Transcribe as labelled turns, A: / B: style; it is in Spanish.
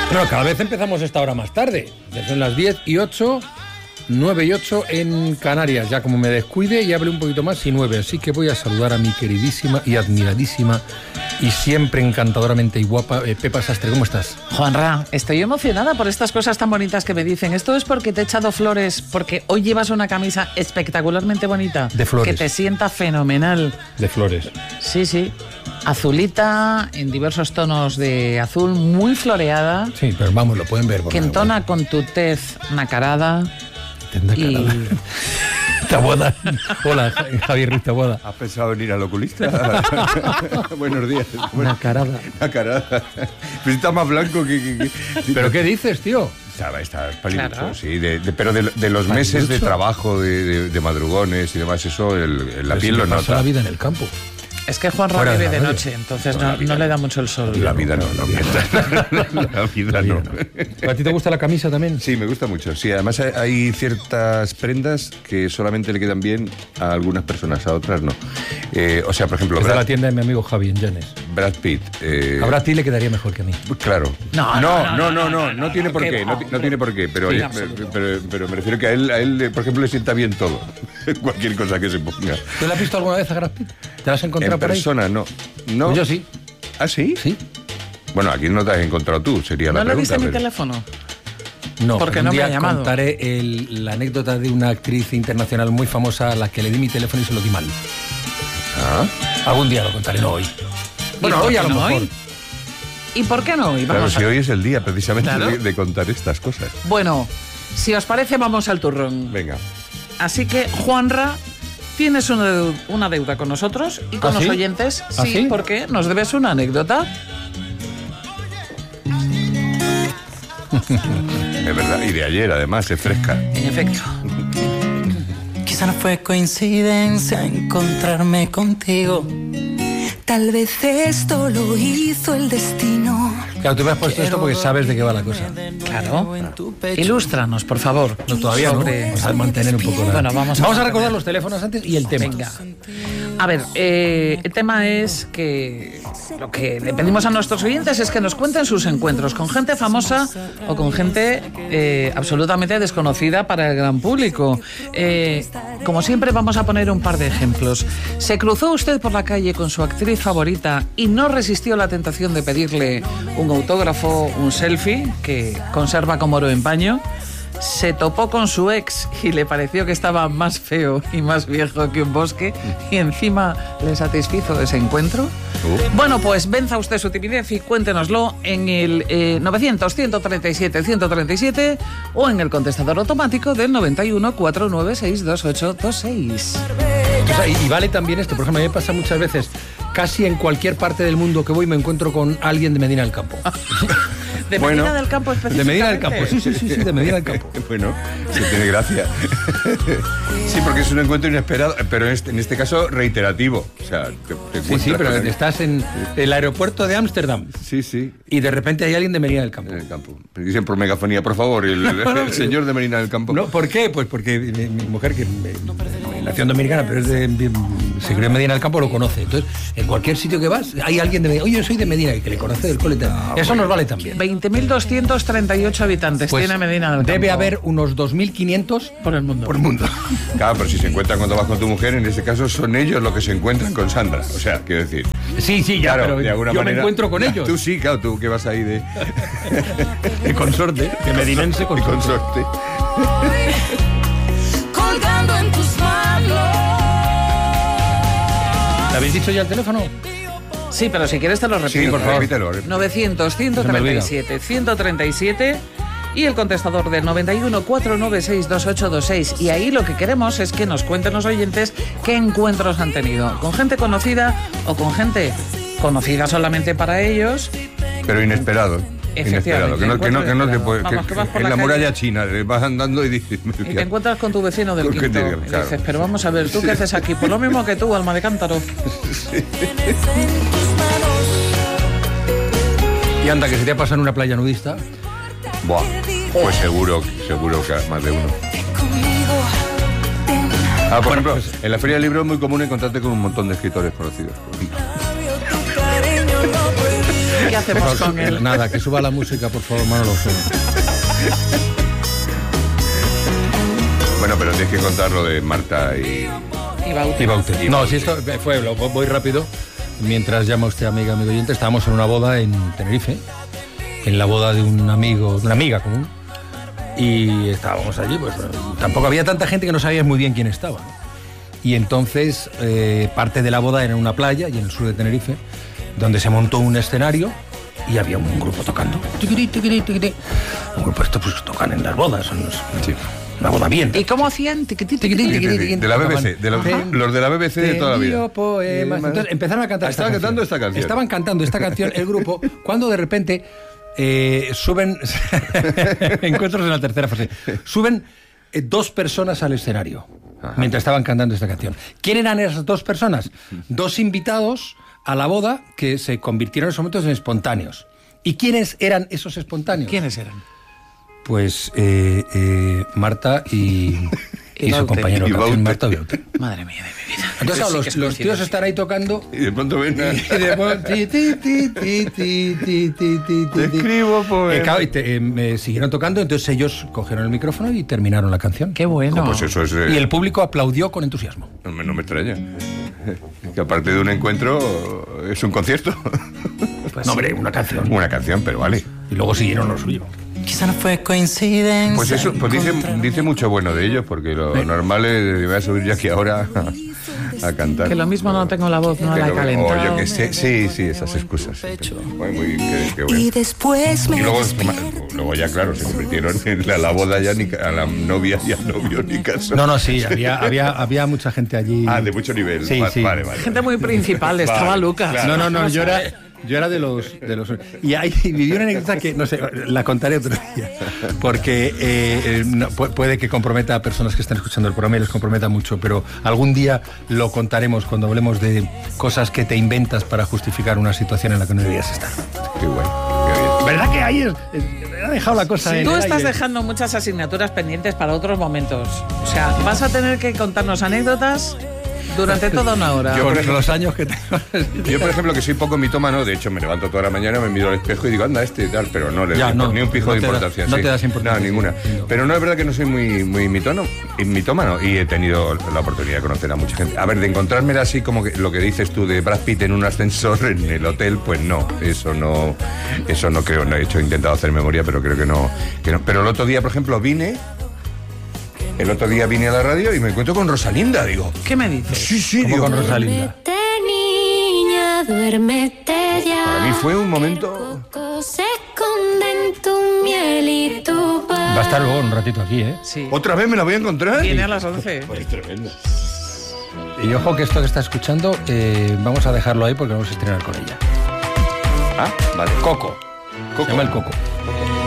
A: No, cada vez empezamos esta hora más tarde. Ya son las 10:08, 9:08 en Canarias. Ya como me descuide y hable un poquito más y 9. Así que voy a saludar a mi queridísima y admiradísima y siempre encantadoramente y guapa Pepa Sastre. ¿Cómo estás?
B: Juanra, estoy emocionada por estas cosas tan bonitas que me dicen. Esto es porque te he echado flores, porque hoy llevas una camisa espectacularmente bonita.
A: De flores.
B: Que te sienta fenomenal.
A: De flores.
B: Sí, sí. Azulita, en diversos tonos de azul, muy floreada.
A: Sí, pero vamos, lo pueden ver.
B: Que entona con tu tez nacarada.
A: Taboada. Hola, Javier Ruiz Taboada.
C: ¿Has pensado en ir al oculista? Buenos días.
B: Nacarada.
C: Nacarada. Pero está más blanco que...
A: ¿Pero qué dices, tío?
C: Está paliducho,
B: Claro.
C: sí. Pero de los meses de trabajo, de madrugones y demás, eso, la piel lo
A: Pasa la
C: nota.
A: vida en el campo.
B: Es que Juanra
A: Fuera de
B: vive
A: la
B: de
A: radio.
B: noche, entonces
C: No, la vida
B: no le
C: no.
B: da mucho el sol.
C: La vida no mientas. La vida no.
A: ¿A ti te gusta la camisa también?
C: Sí, me gusta mucho. Sí, además hay ciertas prendas que solamente le quedan bien a algunas personas, a otras no. O sea, por ejemplo,
A: Es de la tienda de mi amigo Javi en Llanes.
C: Brad Pitt.
A: Ahora a ti le quedaría mejor que a mí.
C: Claro. No tiene por qué, no tiene por qué, pero,
B: Sí,
C: pero me refiero que a él, por ejemplo, le sienta bien todo. Cualquier cosa que se ponga.
A: ¿Tú le has visto alguna vez a Brad Pitt? ¿Te la has encontrado
C: En
A: por ahí?
C: persona, no. No.
A: Pues yo sí.
C: ¿Ah, sí?
A: Sí.
C: Bueno, aquí no te has encontrado tú, sería la
B: ¿No le
C: pregunta.
B: diste mi
C: pero-
B: teléfono?
A: No,
B: Porque
A: pero
B: no
A: un
B: me
A: día
B: ha llamado.
A: contaré la anécdota de una actriz internacional muy famosa a la que le di mi teléfono y se lo di mal.
C: Ah,
A: Algún día lo contaré, no hoy. Bueno,
B: por
A: hoy a
B: qué
A: lo
B: no
A: mejor.
B: hoy? ¿Y por qué no hoy?
C: claro,
B: Vamos
C: si
B: a...
C: hoy es el día precisamente
B: Claro.
C: de contar estas cosas.
B: Bueno, si os parece, vamos al turrón.
C: Venga.
B: Así que, Juanra, tienes una deuda con nosotros y con
A: ¿Ah,
B: los
A: sí?
B: oyentes.
A: ¿Ah,
B: Sí,
A: sí?
B: porque nos debes una anécdota.
C: Es verdad, y de ayer además, es fresca.
B: En efecto.
D: Quizá no fue coincidencia encontrarme contigo. Tal vez esto lo hizo el destino.
A: Claro, tú me has puesto esto porque sabes de qué va la cosa.
B: Claro. Ilústranos, por favor.
A: No, todavía
B: Sobre-
A: no. Vamos a mantener un poco la...
B: Bueno, vamos a
A: recordar los teléfonos antes y el tema.
B: Venga. A ver, el tema es que lo que le pedimos a nuestros oyentes es que nos cuenten sus encuentros con gente famosa o con gente absolutamente desconocida para el gran público. Como siempre, vamos a poner un par de ejemplos. ¿Se cruzó usted por la calle con su actriz favorita y no resistió la tentación de pedirle un autógrafo, un selfie, que conserva como oro en paño? ¿Se topó con su ex y le pareció que estaba más feo y más viejo que un bosque y encima le satisfizo ese encuentro? Bueno, pues venza usted su timidez y cuéntenoslo en el 900-137-137 o en el contestador automático del 91 496 2826.
A: O sea, y vale también esto, por ejemplo, a mí me pasa muchas veces, casi en cualquier parte del mundo que voy me encuentro con alguien de Medina del Campo.
B: ¿De
C: Bueno,
B: Medina del Campo
A: De
B: específicamente?
A: Medina del Campo, sí, de Medina del Campo.
C: Bueno, sí tiene gracia. Sí, porque es un encuentro inesperado, pero en este caso reiterativo. O sea, te
A: Sí,
C: encuentras
A: pero
C: con él.
A: estás en el aeropuerto de Ámsterdam
C: Sí, sí.
A: y de repente hay alguien de Medina del Campo.
C: En el campo. Dicen por megafonía, por favor, el señor de Medina del Campo.
A: No, ¿por qué? Pues porque mi mujer, que nació en Dominicana, pero es se crió en Medina del Campo, lo conoce. Entonces, en cualquier sitio que vas, hay alguien de Medina. Oye, yo soy de Medina, y que le conoce del cole. Eso nos vale también.
B: 20.238 habitantes
A: Pues
B: tiene Medina del Campo.
A: debe haber unos 2.500
B: por el mundo.
A: por mundo.
C: Claro, pero si se encuentran cuando vas con tu mujer, en este caso son ellos los que se encuentran con Sandra. O sea, quiero decir.
A: Sí, ya,
C: Claro,
A: pero
C: de alguna
A: yo
C: manera.
A: me encuentro con
C: Ya,
A: ellos.
C: Tú sí, claro, tú que vas ahí de
A: Consorte, de medinense consorte.
C: consorte.
D: Colgando en tus manos.
A: ¿Le habéis dicho ya el teléfono?
B: Sí, pero si quieres te lo repito.
C: Sí,
A: por favor.
C: repítelo.
B: 900-137-137 y el contestador del 91 496 2826. Y ahí lo que queremos es que nos cuenten los oyentes qué encuentros han tenido. Con gente conocida o con gente conocida solamente para ellos.
C: Pero inesperado. Inesperado.
B: Efectivamente,
C: Que no te
B: encuentro
C: puede.
B: inesperado. Vamos, que vas por
C: En
B: la
C: la
B: calle.
C: muralla china vas andando y dices.
B: Y te encuentras con tu vecino del
C: ¿Con qué
B: quinto.
C: te digo?
B: Y
C: Claro.
B: dices, pero vamos a ver, ¿tú qué haces aquí? Pues lo mismo que tú, alma de cántaro.
A: Y anda, que se te ha pasado en una playa nudista.
C: Buah. Pues seguro que más de uno. Ah, por ejemplo, en la Feria del Libro es muy común encontrarte con un montón de escritores conocidos.
B: Que hacemos
A: Por favor,
B: con él?
A: Nada, que suba la música, por favor, Manolo.
C: Bueno, pero tienes que contar lo de Marta y
A: Baute. No, si esto fue, voy rápido. Mientras llama usted, amigo oyente, estábamos en una boda en Tenerife, en la boda de un amigo, de una amiga común, y estábamos allí, pues tampoco había tanta gente que no sabías muy bien quién estaba, ¿no? Y entonces parte de la boda era en una playa y en el sur de Tenerife, donde se montó un escenario y había un grupo tocando. Tiquiri, tiquiri, tiquiri. Un grupo, esto pues tocan en las bodas,
C: sí.
A: Una boda bien.
B: ¿Y cómo hacían?
C: De la BBC, los de la BBC de toda la vida.
A: Poemas. Entonces empezaron a cantar
C: Estaban cantando esta canción.
A: Estaban cantando esta canción, el grupo, cuando de repente suben, encuentros en la tercera fase, suben 2 personas al escenario. Ajá. Mientras estaban cantando esta canción. ¿Quién eran esas 2 personas? 2 invitados a la boda que se convirtieron en esos momentos en espontáneos. ¿Y quiénes eran esos espontáneos?
B: ¿Quiénes eran?
A: Pues Marta y su compañero de canción, Marta Baute.
B: Madre mía de mi vida.
A: Entonces claro, los tíos están ahí tocando
C: y de pronto ven
A: Te
C: escribo poemas.
A: me siguieron tocando, entonces ellos cogieron el micrófono y terminaron la canción.
B: Qué bueno.
C: Pues eso es,
A: y el público aplaudió con entusiasmo.
C: No me extraña. Que aparte de un encuentro es un concierto.
A: Pues no, hombre, una canción.
C: Una canción, pero vale.
A: Y luego siguieron lo suyo.
D: Quizá no fue coincidencia.
C: Pues eso, pues dice mucho bueno de ellos, porque lo normal es voy a subir ya aquí ahora a cantar.
B: Que lo mismo no tengo la voz, no la he calentado.
C: O yo que sé, sí, esas excusas. Muy qué bueno.
D: Y después me
C: luego ya, claro, se convirtieron en la boda ya, ni a la novia y al novio ni caso.
A: No, sí, había mucha gente allí.
C: Ah, de mucho nivel.
A: Sí, sí.
C: Vale.
B: Gente muy principal, estaba Lucas.
C: Claro.
A: No, yo era de los y viví una anécdota que, no sé, la contaré otro día, porque puede que comprometa a personas que están escuchando el programa y les comprometa mucho, pero algún día lo contaremos cuando hablemos de cosas que te inventas para justificar una situación en la que no deberías estar.
C: Qué bueno, qué bien.
A: ¿Verdad que ahí ha dejado la cosa en
B: Tú
A: el
B: estás
A: aire?
B: dejando muchas asignaturas pendientes para otros momentos. O sea, vas a tener que contarnos anécdotas durante toda una hora.
C: Yo,
A: Por los años que tengo.
C: Yo, por ejemplo, que soy poco mitómano, de hecho me levanto toda la mañana, me miro al espejo y digo, anda, y tal, pero no le doy ni un pijo de importancia.
A: No te das importancia.
C: No, ninguna. Pero no, es verdad que no soy muy mitómano y he tenido la oportunidad de conocer a mucha gente. A ver, de encontrarme así como que lo que dices tú de Brad Pitt en un ascensor en el hotel, pues no, eso no creo, no he intentado hacer memoria, pero creo que no. Pero el otro día, por ejemplo, vine a la radio y me encuentro con Rosalinda, digo.
B: ¿Qué me dices?
C: Sí,
A: Como
C: digo.
A: con Rosalinda.
E: Duérmete, niña, duérmete ya.
C: Para mí fue un momento.
E: Coco se esconde en tu miel y tu paz.
A: Va a estar luego un ratito aquí, ¿eh?
B: Sí.
C: ¿Otra vez me la voy a encontrar?
B: Viene a las 11.
C: Pues tremendo.
A: Y ojo que esto que está escuchando, vamos a dejarlo ahí porque vamos a estrenar con ella.
C: Ah, vale.
A: Coco. Se llama el Coco.